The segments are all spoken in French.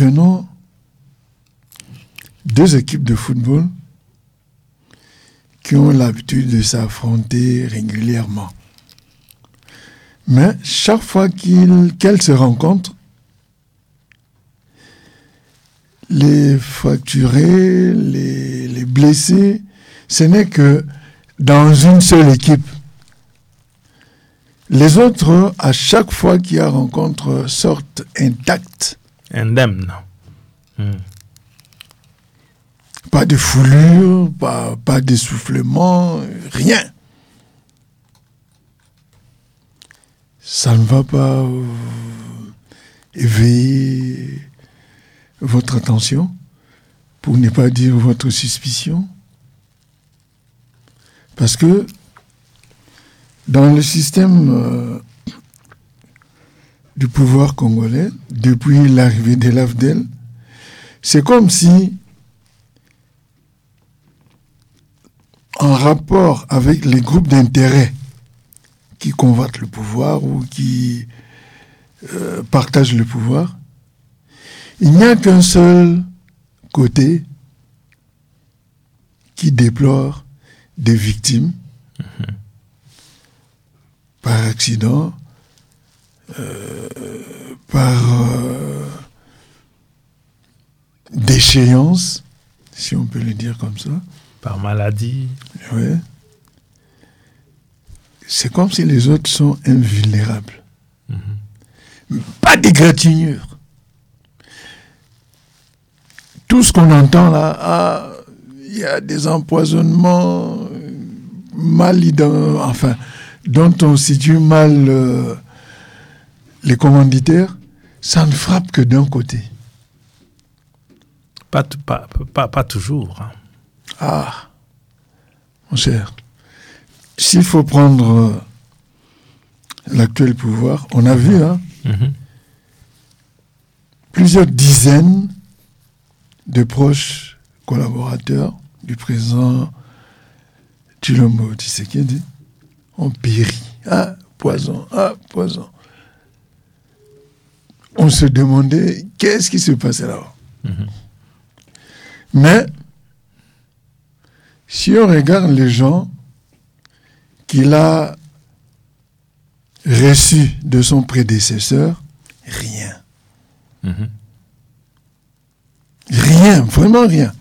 Prenons 2 équipes de football qui ont l'habitude de s'affronter régulièrement. Mais chaque fois qu'elles se rencontrent, les fracturés, les blessés, ce n'est que dans une seule équipe. Les autres, à chaque fois qu'il y a rencontre, sortent intacts. Indemne. Pas de foulure, pas d'essoufflement, rien. Ça ne va pas éveiller votre attention, pour ne pas dire votre suspicion. Parce que dans le système du pouvoir congolais, depuis l'arrivée de l'AFDEL, c'est comme si, en rapport avec les groupes d'intérêt qui convoitent le pouvoir ou qui partagent le pouvoir, il n'y a qu'un seul côté qui déplore des victimes par accident, par déchéance, si on peut le dire comme ça. Par maladie. Oui. C'est comme si les autres sont invulnérables. Pas d'égratignure. Tout ce qu'on entend là, il y a des empoisonnements dont on situe mal les commanditaires, ça ne frappe que d'un côté. Pas toujours. Hein. Ah, mon cher, s'il faut prendre l'actuel pouvoir, on a vu plusieurs dizaines de proches collaborateurs du président Tshilombo Tshisekedi ont péri. Poison. On se demandait qu'est-ce qui se passait là-bas. Mais si on regarde les gens qu'il a reçus de son prédécesseur, rien. Rien, vraiment rien.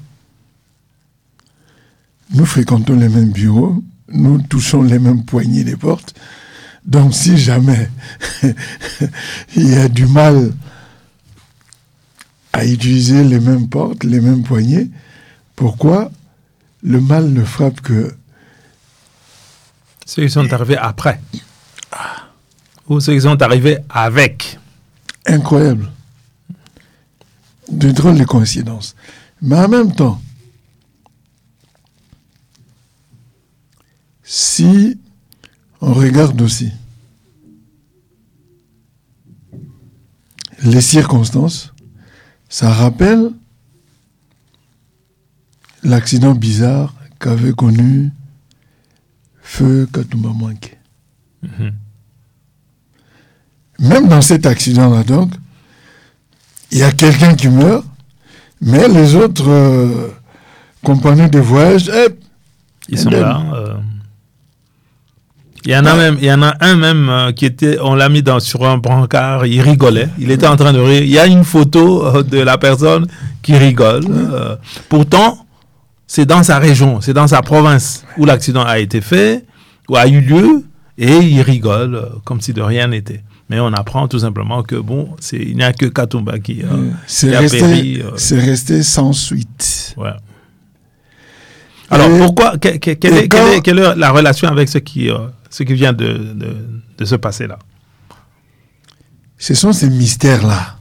Nous fréquentons les mêmes bureaux, nous touchons les mêmes poignées des portes. Donc si jamais il y a du mal à utiliser les mêmes portes, les mêmes poignées, pourquoi le mal ne frappe que ceux qui sont arrivés après ou ceux qui sont arrivés avec? Incroyable. De drôles de coïncidences. Mais en même temps, si on regarde aussi les circonstances, ça rappelle l'accident bizarre qu'avait connu Feu Katumba Mwanké. Même dans cet accident-là, donc, il y a quelqu'un qui meurt, mais les autres compagnons de voyage, ils sont là. Il y en a un même qui était, on l'a mis sur un brancard, il rigolait, il était en train de rire. Il y a une photo de la personne qui rigole. Pourtant, c'est dans sa région, c'est dans sa province où l'accident a été fait, où a eu lieu, et il rigole comme si de rien n'était. Mais on apprend tout simplement que il n'y a que Katumba qui a péri. C'est resté sans suite. Ouais. Alors pourquoi quelle est la relation avec ce qui vient de se passer là? Ce sont ces mystères-là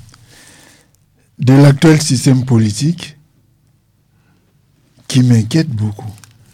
de l'actuel système politique qui m'inquiètent beaucoup.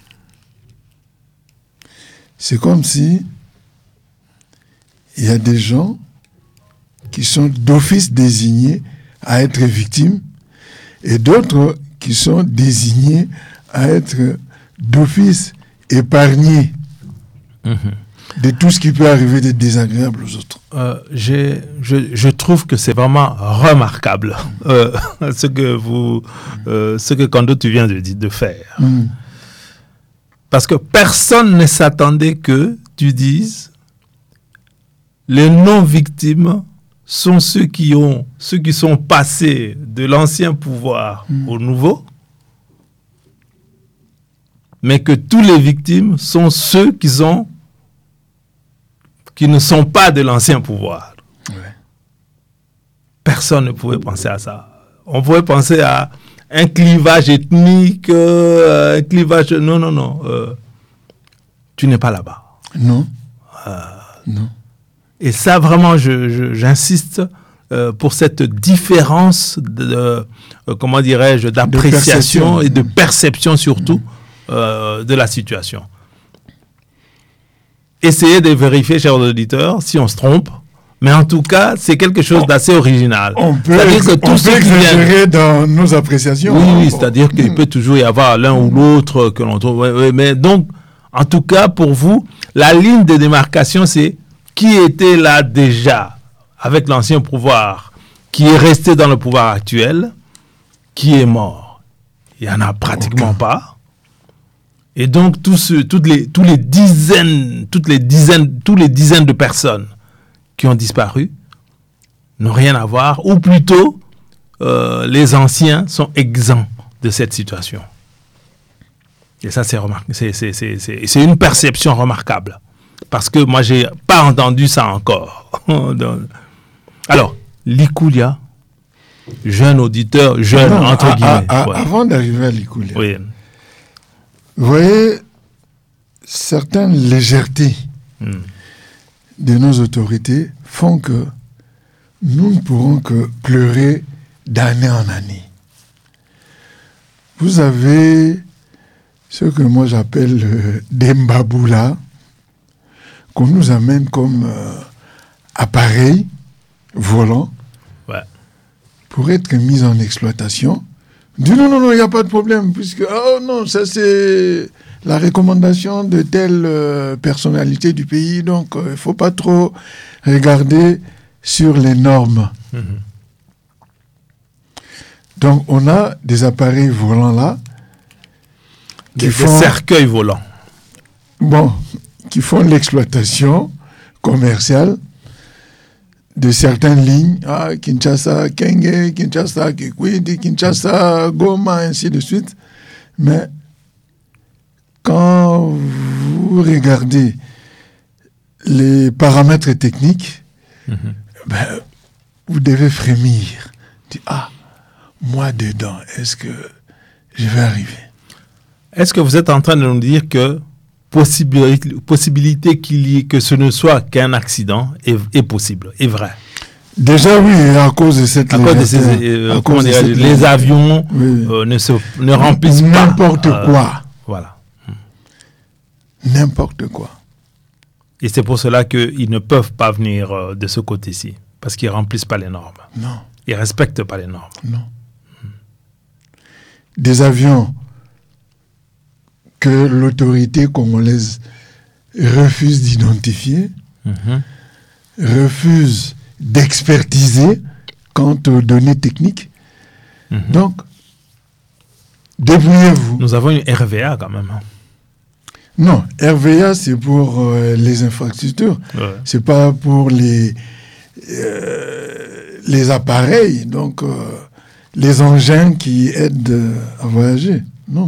C'est comme si il y a des gens qui sont d'office désignés à être victimes et d'autres qui sont désignés à être d'office épargnés de tout ce qui peut arriver d'être désagréable aux autres. Je trouve que c'est vraiment remarquable ce que Kondo tu viens de faire. Parce que personne ne s'attendait que tu dises les non-victimes sont ceux qui sont passés de l'ancien pouvoir au nouveau, mais que tous les victimes sont ceux qui ne sont pas de l'ancien pouvoir. Ouais. Personne ne pouvait penser à ça. On pouvait penser à un clivage ethnique, un clivage... Non. Tu n'es pas là-bas. Non. Non. Et ça, vraiment, j'insiste pour cette différence comment dirais-je, d'appréciation et de perception surtout de la situation. Essayez de vérifier, chers auditeurs, si on se trompe. Mais en tout cas, c'est quelque chose d'assez original. On peut exagérer dans nos appréciations. Oui, c'est-à-dire qu'il peut toujours y avoir l'un ou l'autre que l'on trouve. Oui, mais donc, en tout cas, pour vous, la ligne de démarcation, c'est qui était là déjà avec l'ancien pouvoir, qui est resté dans le pouvoir actuel, qui est mort. Il n'y en a pratiquement pas. Et donc, tous les dizaines de personnes qui ont disparu n'ont rien à voir, ou plutôt, les anciens sont exempts de cette situation. Et ça, c'est une perception remarquable. Parce que moi, je n'ai pas entendu ça encore. Alors, Likulia, jeune auditeur, entre guillemets. Avant d'arriver à Likulia, oui. Vous voyez, certaines légèretés de nos autorités font que nous ne pourrons que pleurer d'année en année. Vous avez ce que moi j'appelle des mbaboulas qu'on nous amène comme appareil volant pour être mis en exploitation. On dit non, il n'y a pas de problème, puisque, ça c'est la recommandation de telle personnalité du pays, donc il ne faut pas trop regarder sur les normes. Donc on a des appareils volants là, des cercueils volants. Bon, qui font l'exploitation commerciale de certaines lignes, Kinshasa, Kenge, Kinshasa, Kikwidi, Kinshasa, Goma, ainsi de suite. Mais quand vous regardez les paramètres techniques, vous devez frémir. Moi dedans, est-ce que je vais arriver? Est-ce que vous êtes en train de nous dire que possibilité que ce ne soit qu'un accident est possible, est vrai? Déjà oui, à cause de cette les avions ne remplissent pas n'importe quoi. Voilà. N'importe quoi. Et c'est pour cela qu'ils ne peuvent pas venir de ce côté-ci, parce qu'ils ne remplissent pas les normes. Non. Ils ne respectent pas les normes. Non. Des avions que l'autorité congolaise refuse d'identifier, refuse d'expertiser quant aux données techniques. Donc, débrouillez-vous. Nous avons une RVA quand même. Non, RVA c'est pour les infrastructures. C'est pas pour les appareils, donc les engins qui aident à voyager. Non.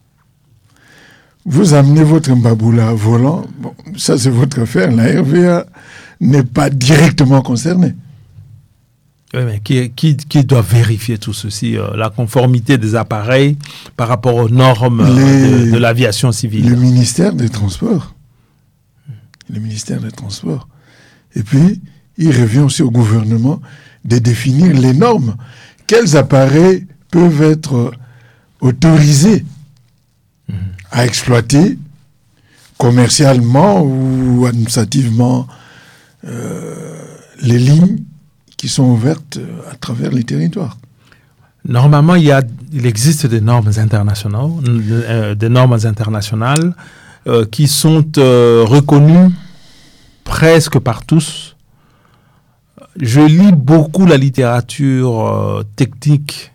Vous amenez votre mbaboula volant, ça c'est votre affaire. La RVA n'est pas directement concernée. Oui, mais qui doit vérifier tout ceci, la conformité des appareils par rapport aux normes de l'aviation civile? Le ministère des Transports. Le ministère des Transports. Et puis, il revient aussi au gouvernement de définir les normes. Quels appareils peuvent être autorisés à exploiter commercialement ou administrativement les lignes qui sont ouvertes à travers les territoires. Normalement, il existe des normes internationales, qui sont reconnues presque par tous. Je lis beaucoup la littérature technique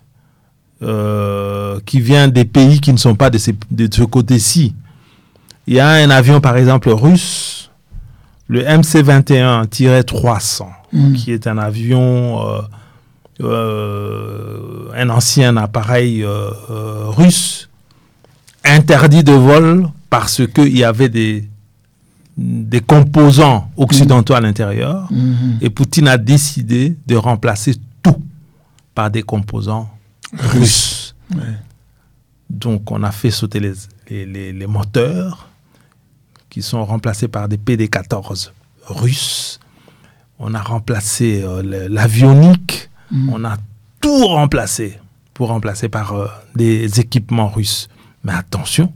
qui vient des pays qui ne sont pas de ce côté-ci. Il y a un avion, par exemple, russe, le MC-21-300, qui est un avion, un ancien appareil russe, interdit de vol parce qu'il y avait des composants occidentaux à l'intérieur. Et Poutine a décidé de remplacer tout par des composants russes. Ouais. Donc, on a fait sauter les moteurs qui sont remplacés par des PD-14 russes. On a remplacé l'avionique. On a tout remplacé pour remplacer par des équipements russes. Mais attention,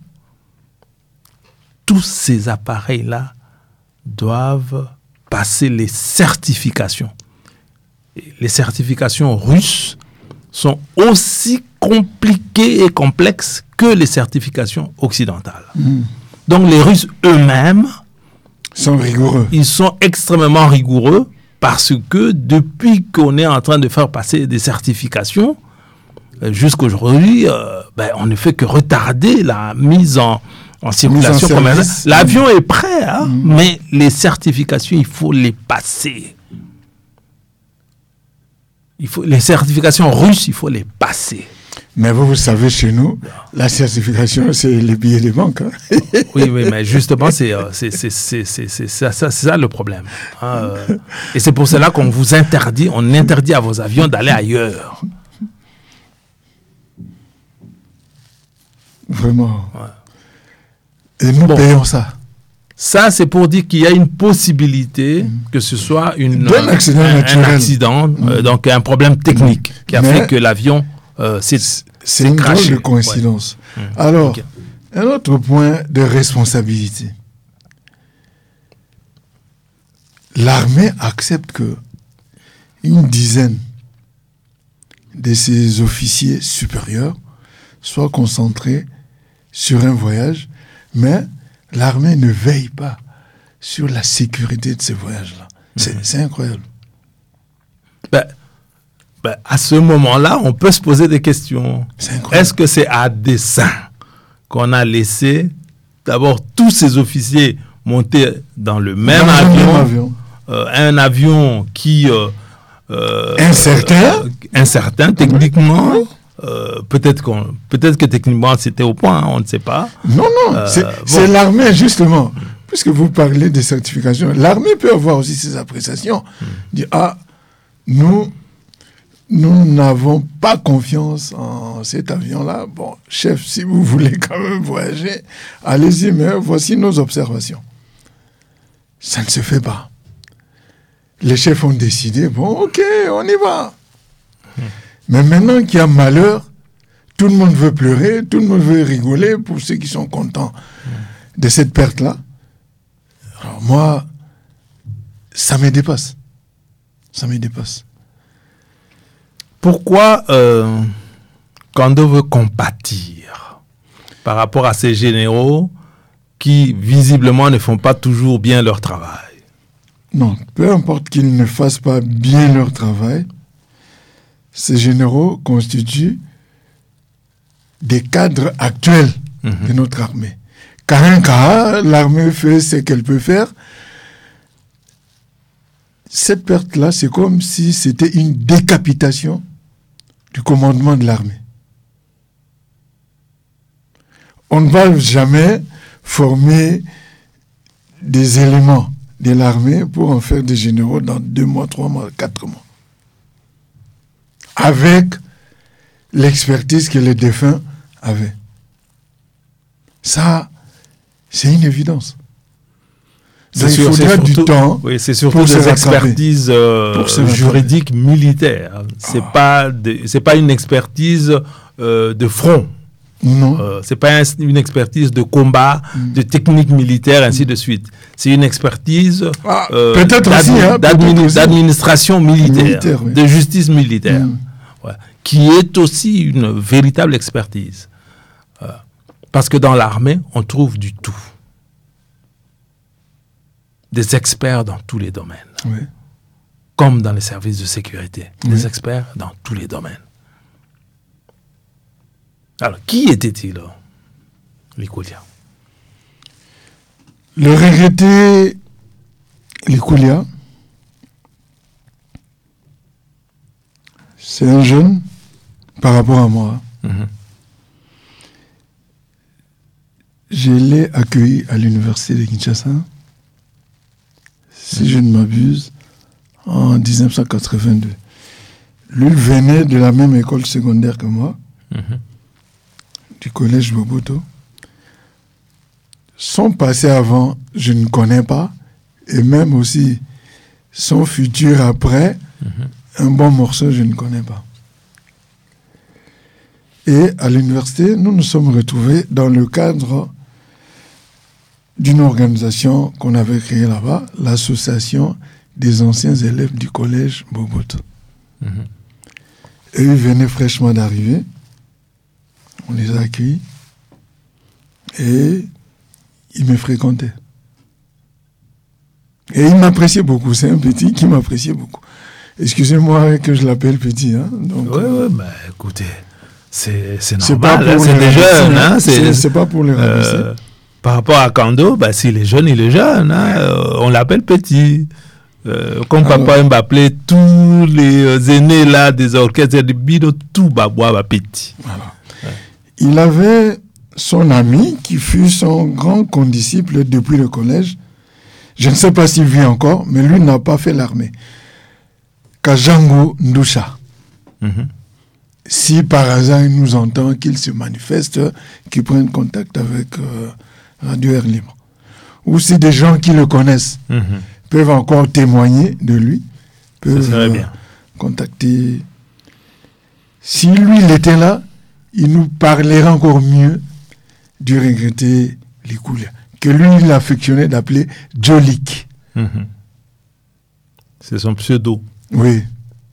tous ces appareils-là doivent passer les certifications. Et les certifications russes sont aussi compliquées et complexes que les certifications occidentales. Donc les Russes eux-mêmes sont rigoureux. Ils sont extrêmement rigoureux parce que depuis qu'on est en train de faire passer des certifications, jusqu'aujourd'hui, on ne fait que retarder la mise en circulation commerciale. L'avion est prêt, mais les certifications, il faut les passer. Les certifications russes, il faut les passer. Mais vous savez, chez nous, la certification, c'est les billets des banques. Oui, mais justement, c'est ça le problème. Et c'est pour cela qu'on vous interdit, on interdit à vos avions d'aller ailleurs. Vraiment. Ouais. Et nous payons ça. Ça, c'est pour dire qu'il y a une possibilité que ce soit un accident, donc un problème technique qui a fait que l'avion s'est une craché. drôle de coïncidence. Ouais. Alors, un autre point de responsabilité. L'armée accepte que une dizaine de ses officiers supérieurs soient concentrés sur un voyage, mais l'armée ne veille pas sur la sécurité de ces voyages-là. C'est incroyable. À ce moment-là, on peut se poser des questions. Est-ce que c'est à dessein qu'on a laissé d'abord tous ces officiers monter dans le même avion, un avion qui... incertain techniquement. Peut-être que techniquement c'était au point, on ne sait pas. Non, c'est l'armée justement. Puisque vous parlez des certifications, l'armée peut avoir aussi ses appréciations. Dire, nous n'avons pas confiance en cet avion-là. Bon, chef, si vous voulez quand même voyager, allez-y, mais voici nos observations. Ça ne se fait pas. Les chefs ont décidé, bon, ok, on y va. Mais maintenant qu'il y a malheur, tout le monde veut pleurer, tout le monde veut rigoler pour ceux qui sont contents de cette perte-là. Alors moi, ça me dépasse. Ça me dépasse. Pourquoi Kando veut compatir par rapport à ces généraux qui, visiblement, ne font pas toujours bien leur travail? Non, peu importe qu'ils ne fassent pas bien leur travail, ces généraux constituent des cadres actuels de notre armée. Car un cas, l'armée fait ce qu'elle peut faire. Cette perte-là, c'est comme si c'était une décapitation du commandement de l'armée. On ne va jamais former des éléments de l'armée pour en faire des généraux dans 2 mois, 3 mois, 4 mois. Avec l'expertise que les défunts avaient. Ça, c'est une évidence. Donc, il faudra du temps. Oui, c'est surtout des expertises juridiques militaires. C'est pas une expertise de front. Non. C'est pas une expertise de combat, de technique militaire, ainsi de suite. C'est une expertise d'administration militaire, oui. De justice militaire, qui est aussi une véritable expertise. Parce que dans l'armée, on trouve du tout. des experts dans tous les domaines. Oui. Comme dans les services de sécurité. Des experts dans tous les domaines. Alors, qui était-il, Likoulia? Le regretté Likoulia, c'est un jeune par rapport à moi. Mhm. Je l'ai accueilli à l'université de Kinshasa, si je ne m'abuse, en 1982. Lui venait de la même école secondaire que moi, du collège Boboto. Son passé avant, je ne connais pas, et même aussi son futur après, un bon morceau, je ne connais pas. Et à l'université, nous nous sommes retrouvés dans le cadre d'une organisation qu'on avait créée là-bas, l'association des anciens élèves du collège Boboto. Et ils venaient fraîchement d'arriver. On les a accueillis. Et ils me fréquentaient. Et ils m'appréciaient beaucoup. C'est un petit qui m'appréciait beaucoup. Excusez-moi que je l'appelle petit. Hein, Oui, écoutez, c'est normal. C'est des jeunes. Hein, c'est pas pour les rabaisser. Par rapport à Kando, s'il est jeune, il est jeune. Hein, on l'appelle petit. Comme papa aime appeler tous les aînés là des orchestres de Bido, tout Babois petit. Voilà. Ouais. Il avait son ami qui fut son grand condisciple depuis le collège. Je ne sais pas s'il vit encore, mais lui n'a pas fait l'armée. Kajango Ndoucha. Si par hasard il nous entend, qu'il se manifeste, qu'il prenne contact avec Radio Air Libre. Ou si des gens qui le connaissent peuvent encore témoigner de lui, peuvent contacter. Si lui, il était là, il nous parlerait encore mieux du regretté Likoulia, que lui, il affectionnait d'appeler Jolik. C'est son pseudo. Oui.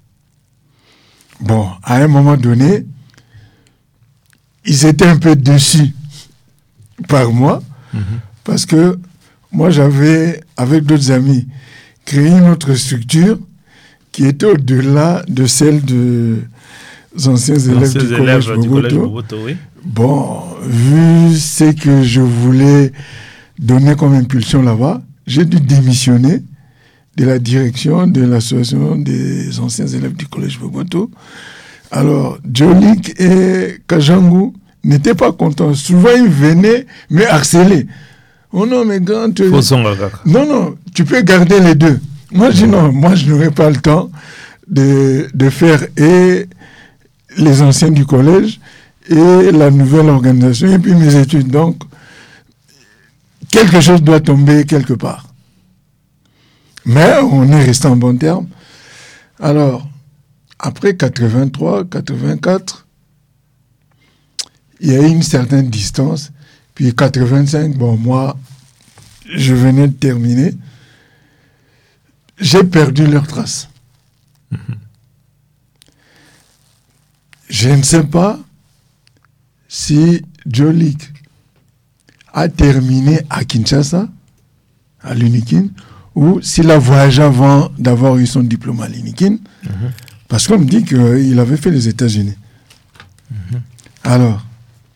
Bon, à un moment donné, ils étaient un peu déçus par moi, parce que moi, j'avais, avec d'autres amis, créé une autre structure qui était au-delà de celle des anciens élèves du collège Boboto. Oui. Bon, vu ce que je voulais donner comme impulsion là-bas, j'ai dû démissionner de la direction de l'association des anciens élèves du collège Boboto. Alors, Jolik et Kajangu n'étaient pas contents. Souvent, ils venaient me harceler. Oh non, mais grand... Non, tu peux garder les deux. Moi, je dis non, moi, je n'aurai pas le temps de faire et les anciens du collège et la nouvelle organisation et puis mes études. Donc, quelque chose doit tomber quelque part. Mais on est resté en bon terme. Alors, après 83, 84, il y a eu une certaine distance. Puis 85, bon, moi, je venais de terminer. J'ai perdu leurs traces. Je ne sais pas si Jolik a terminé à Kinshasa, à l'Unikin, ou s'il a voyagé avant d'avoir eu son diplôme à l'Unikin, parce qu'on me dit qu'il avait fait les États-Unis. Alors,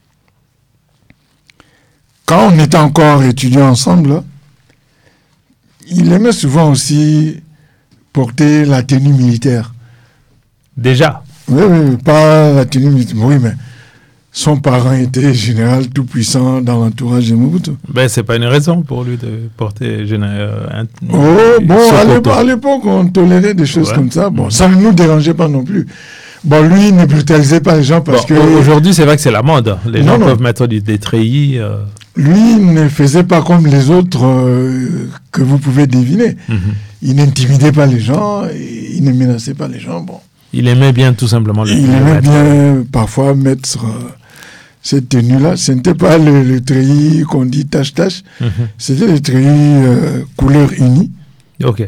quand on était encore étudiants ensemble, il aimait souvent aussi porter la tenue militaire. Déjà? Oui, pas la tenue militaire. Oui, mais son parent était général tout-puissant dans l'entourage de Mobutu. C'est pas une raison pour lui de porter général. À l'époque, on tolérait des choses comme ça. Bon, ça ne nous dérangeait pas non plus. Bon, lui, il ne brutalisait pas les gens parce que... Aujourd'hui, c'est vrai que c'est la mode. Les gens peuvent mettre des treillis. Lui ne faisait pas comme les autres que vous pouvez deviner. Il n'intimidait pas les gens, il ne menaçait pas les gens. Bon. Il aimait bien tout simplement Il aimait bien parfois mettre cette tenue-là. Ce n'était pas le treillis qu'on dit tache-tache, c'était le treillis couleur unie. Ok.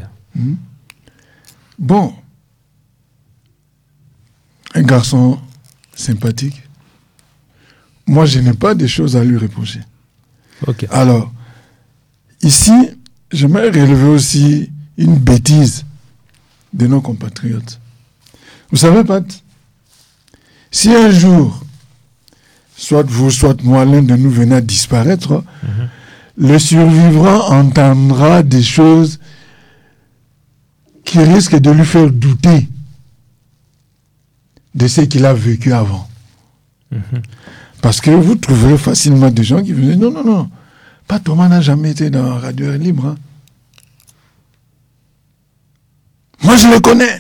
Bon. Un garçon sympathique. Moi, je n'ai pas de choses à lui reprocher. Okay. Alors, ici, j'aimerais relever aussi une bêtise de nos compatriotes. Vous savez, Pat, si un jour, soit vous, soit moi, l'un de nous venait à disparaître, le survivant entendra des choses qui risquent de lui faire douter de ce qu'il a vécu avant. Parce que vous trouverez facilement des gens qui vous disent non, pas Thomas n'a jamais été dans Radio Air Libre. Hein. Moi, je le connais.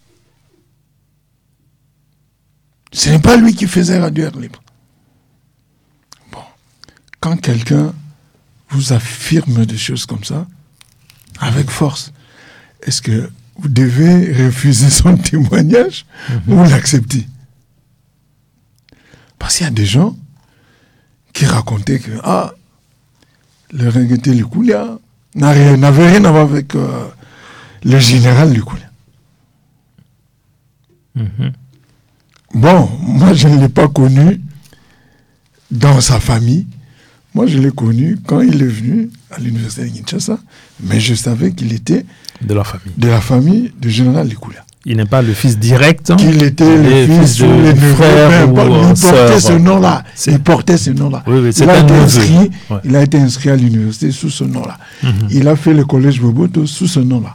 Ce n'est pas lui qui faisait Radio Air Libre. Bon, quand quelqu'un vous affirme des choses comme ça, avec force, est-ce que vous devez refuser son témoignage ou l'accepter? Parce qu'il y a des gens qui racontaient que le regretté Lukulia n'avait rien à voir avec le général Lukulia. Bon, moi je ne l'ai pas connu dans sa famille. Moi je l'ai connu quand il est venu à l'université de Kinshasa, mais je savais qu'il était de la famille du général Lukulia. Il n'est pas le fils direct. Qu'il était le fils ou le frère. Il portait ce nom-là. Il portait ce nom-là. Oui, il a été inscrit à l'université sous ce nom-là. Il a fait le collège Boboto sous ce nom-là.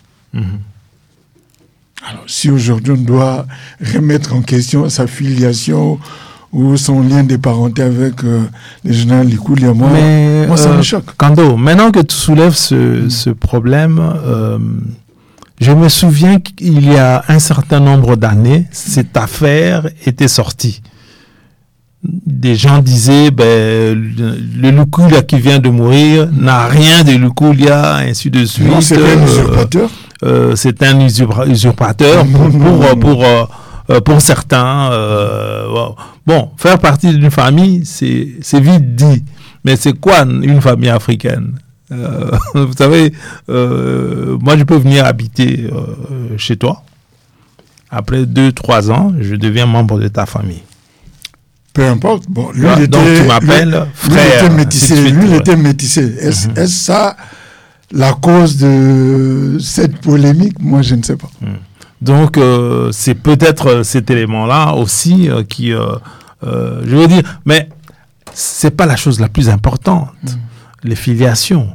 Alors, si aujourd'hui on doit remettre en question sa filiation ou son lien de parenté avec le général Lukulia, moi ça me choque. Kando, maintenant que tu soulèves ce problème, je me souviens qu'il y a un certain nombre d'années, cette affaire était sortie. Des gens disaient, le Lukulia qui vient de mourir n'a rien de Lukulia, ainsi de suite. Non, c'est un usurpateur. C'est un usurpateur pour certains. Bon, faire partie d'une famille, c'est vite dit. Mais c'est quoi une famille africaine? Vous savez, moi je peux venir habiter chez toi. Après 2-3 ans, je deviens membre de ta famille. Peu importe. Bon, lui, donc tu m'appelles frère. Lui, il était métissé. Est-ce ça la cause de cette polémique? Moi, je ne sais pas. Donc, c'est peut-être cet élément-là aussi qui... je veux dire, mais c'est pas la chose la plus importante. Les filiations.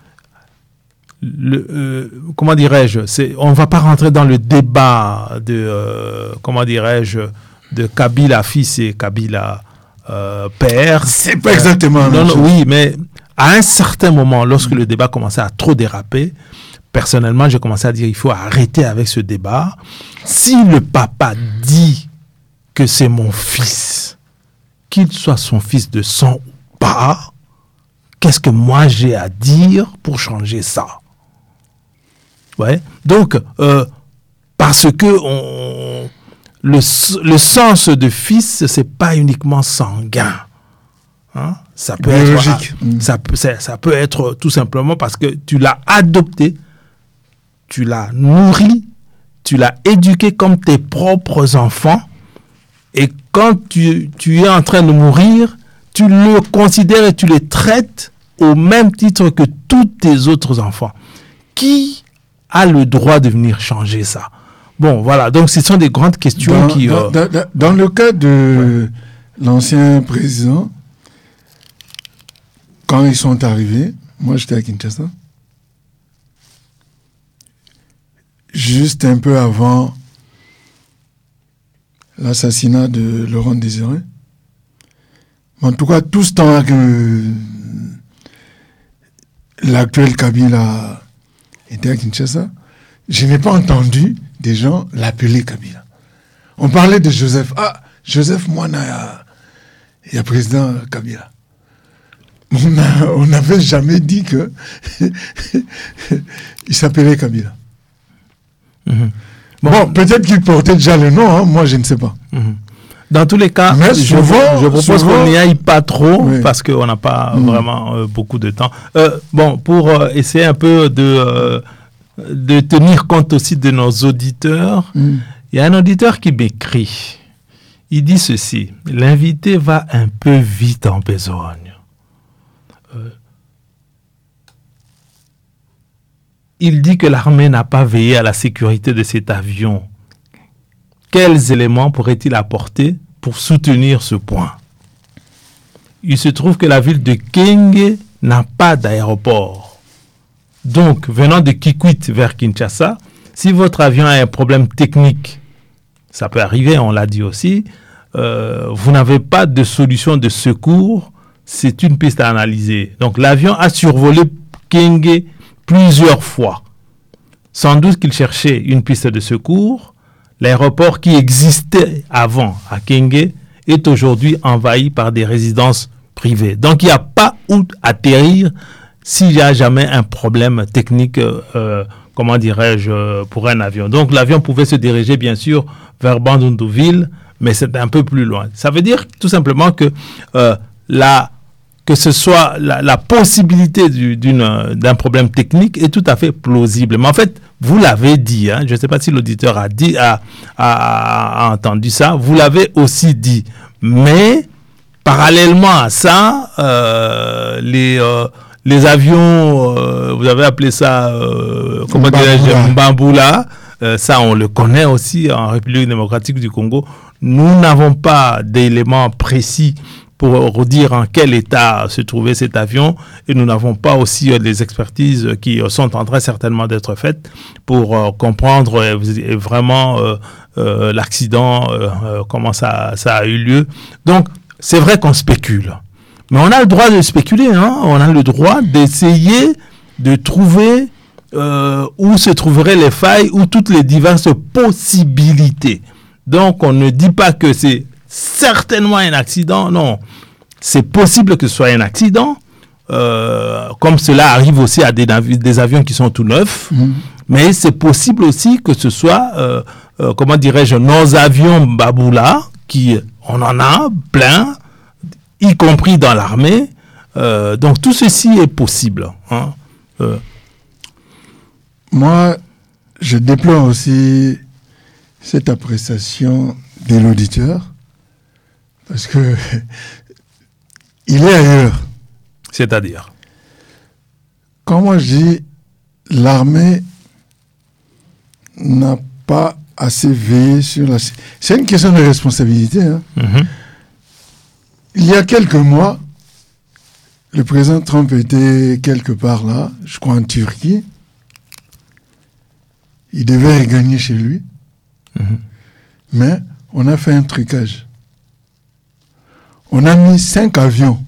Comment dirais-je, on ne va pas rentrer dans le débat de, de Kabila fils et Kabila père. C'est pas exactement la même chose. Oui, mais à un certain moment, lorsque le débat commençait à trop déraper, personnellement, j'ai commencé à dire il faut arrêter avec ce débat. Si le papa dit que c'est mon fils, qu'il soit son fils de sang ou pas, qu'est-ce que moi j'ai à dire pour changer ça? Ouais. Donc, parce que le sens de fils, c'est pas uniquement sanguin. Hein? Ça peut biologique. Ça peut être tout simplement parce que tu l'as adopté, tu l'as nourri, tu l'as éduqué comme tes propres enfants, et quand tu es en train de mourir, tu le considères et tu le traites au même titre que tous tes autres enfants. Qui a le droit de venir changer ça? Bon, voilà. Donc, ce sont des grandes questions dans le cas de l'ancien président, quand ils sont arrivés, moi j'étais à Kinshasa, juste un peu avant l'assassinat de Laurent Désiré. En tout cas, tout ce temps que l'actuel Kabila était à Kinshasa, je n'ai pas entendu des gens l'appeler Kabila. On parlait de Joseph. Joseph Moana, il y a président Kabila. On n'avait jamais dit que il s'appelait Kabila. Bon, peut-être qu'il portait déjà le nom, hein, moi je ne sais pas. Dans tous les cas, je propose qu'on n'y aille pas trop, parce qu'on n'a pas vraiment beaucoup de temps. Pour essayer un peu de tenir compte aussi de nos auditeurs, il y a un auditeur qui m'écrit. Il dit ceci: l'invité va un peu vite en besogne. il dit que l'armée n'a pas veillé à la sécurité de cet avion. Quels éléments pourrait-il apporter pour soutenir ce point? Il se trouve que la ville de Kenge n'a pas d'aéroport. Donc, venant de Kikwit vers Kinshasa, si votre avion a un problème technique, ça peut arriver, on l'a dit aussi, vous n'avez pas de solution de secours, c'est une piste à analyser. Donc, l'avion a survolé Kenge plusieurs fois. Sans doute qu'il cherchait une piste de secours. L'aéroport qui existait avant à Kenge est aujourd'hui envahi par des résidences privées. Donc, il n'y a pas où atterrir s'il y a jamais un problème technique, comment dirais-je, pour un avion. Donc, l'avion pouvait se diriger, bien sûr, vers Bandundu-ville, mais c'est un peu plus loin. Ça veut dire tout simplement que que ce soit la possibilité d'un problème technique est tout à fait plausible. Mais en fait, vous l'avez dit, hein, je ne sais pas si l'auditeur a entendu ça, vous l'avez aussi dit. Mais, parallèlement à ça, les avions, vous avez appelé ça, comment dirais-je, Mbamboula, ça on le connaît aussi en République démocratique du Congo. Nous n'avons pas d'éléments précis pour dire en quel état se trouvait cet avion, et nous n'avons pas aussi les expertises qui sont en train certainement d'être faites pour comprendre vraiment l'accident, comment ça a eu lieu. Donc, c'est vrai qu'on spécule, mais on a le droit de spéculer, hein? On a le droit d'essayer de trouver où se trouveraient les failles ou toutes les diverses possibilités. Donc, on ne dit pas que c'est certainement un accident, non. C'est possible que ce soit un accident, comme cela arrive aussi à des avions qui sont tout neufs, mais c'est possible aussi que ce soit, comment dirais-je, nos avions Mbamboula, on en a plein, y compris dans l'armée, donc tout ceci est possible. Hein. Moi, je déplore aussi cette appréciation de l'auditeur, parce que il est ailleurs. C'est-à-dire? Quand moi je dis l'armée n'a pas assez veillé sur la... C'est une question de responsabilité. Hein. Il y a quelques mois, le président Trump était quelque part là, je crois en Turquie. Il devait regagner chez lui. Mais on a fait un trucage. On a mis 5 avions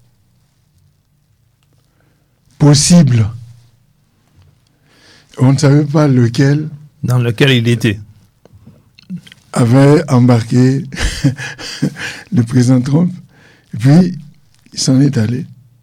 possibles. On ne savait pas lequel. Dans lequel il était. Avait embarqué le président Trump. Et puis, il s'en est allé.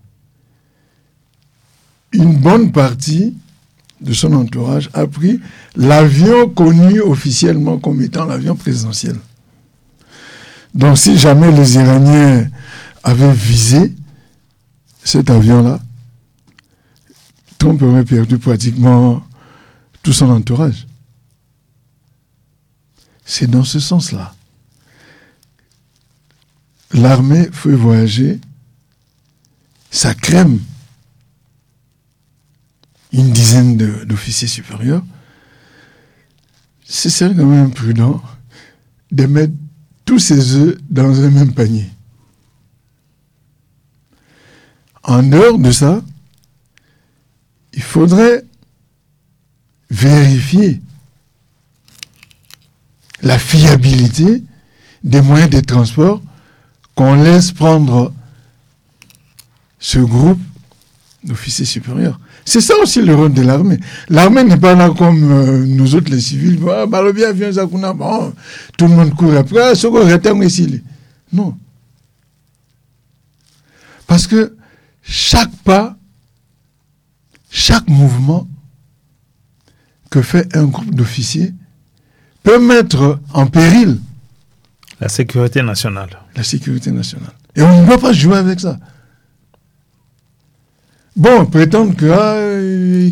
Une bonne partie de son entourage a pris l'avion connu officiellement comme étant l'avion présidentiel. Donc, si jamais les Iraniens avaient visé cet avion-là, Trump aurait perdu pratiquement tout son entourage. C'est dans ce sens-là. L'armée fait voyager sa crème, une dizaine d'officiers supérieurs. C'est quand même prudent de mettre tous ses œufs dans un même panier. En dehors de ça, il faudrait vérifier la fiabilité des moyens de transport qu'on laisse prendre ce groupe d'officiers supérieurs. C'est ça aussi le rôle de l'armée. L'armée n'est pas là comme nous autres les civils. Ah, bah, le bien vient Zakuna, bon, tout le monde court après, ce qu'on retient ici. Non. Parce que chaque pas, chaque mouvement que fait un groupe d'officiers peut mettre en péril la sécurité nationale. La sécurité nationale. Et on ne doit pas jouer avec ça. Bon, prétendre que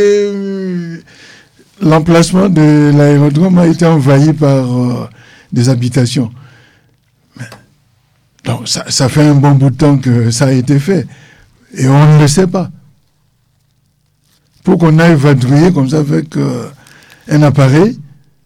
l'emplacement de l'aérodrome a été envahi par des habitations. Mais, donc, ça fait un bon bout de temps que ça a été fait. Et on ne le sait pas. pour qu'on aille vadrouiller comme ça avec un appareil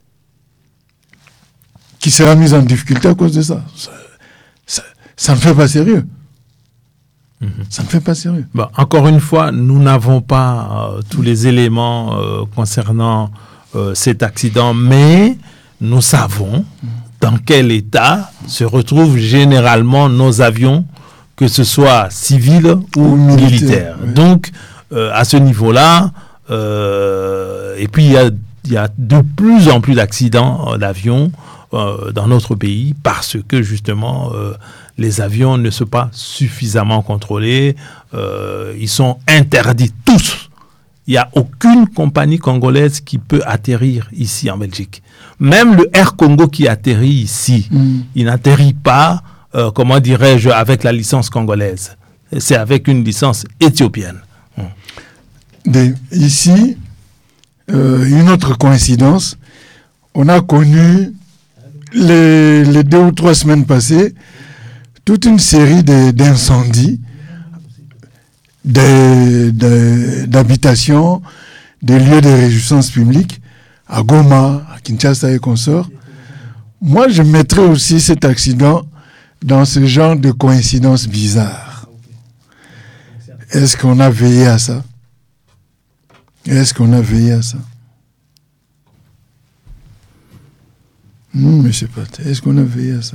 qui sera mis en difficulté à cause de ça. Ça ne fait pas sérieux. Ça ne fait pas sérieux. Bon, encore une fois, nous n'avons pas tous les éléments concernant cet accident, mais nous savons dans quel état se retrouvent généralement nos avions, que ce soit civils ou militaires. Oui. Donc, à ce niveau-là, et puis il y a de plus en plus d'accidents d'avions dans notre pays parce que justement les avions ne sont pas suffisamment contrôlés, ils sont interdits tous. Il n'y a aucune compagnie congolaise qui peut atterrir ici en Belgique. Même le Air Congo qui atterrit ici, il n'atterrit pas, comment dirais-je, avec la licence congolaise. C'est avec une licence éthiopienne. Ici, une autre coïncidence, on a connu les 2 ou 3 semaines passées toute une série d'incendies, d'habitations, des lieux de réjouissance publique à Goma, à Kinshasa et consorts. Moi, je mettrais aussi cet accident dans ce genre de coïncidence bizarre. Est-ce qu'on a veillé à ça? Est-ce qu'on a veillé à ça? Non, monsieur Pat, est-ce qu'on a veillé à ça?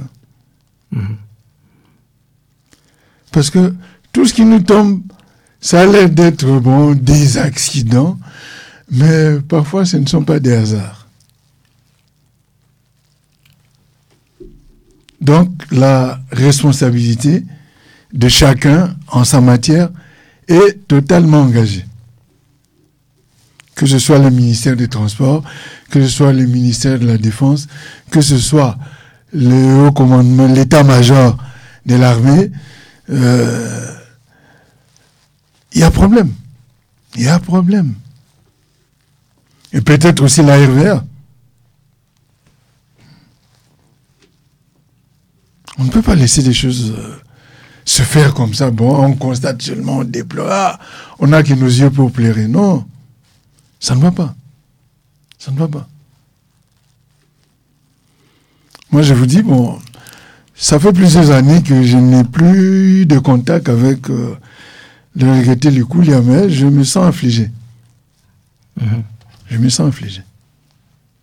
Parce que tout ce qui nous tombe, ça a l'air d'être des accidents, mais parfois ce ne sont pas des hasards. Donc la responsabilité de chacun en sa matière est totalement engagée. Que ce soit le ministère des Transports, que ce soit le ministère de la Défense, que ce soit le haut commandement, l'état-major de l'armée, il y a problème. Il y a problème. Et peut-être aussi la RVA. On ne peut pas laisser les choses se faire comme ça. Bon, on constate seulement, on déplore, on n'a que nos yeux pour pleurer. Non, ça ne va pas. Ça ne va pas. Moi, je vous dis, bon, ça fait plusieurs années que je n'ai plus de contact avec le regretté Lukou Liamel. Je me sens affligé. Je me sens affligé.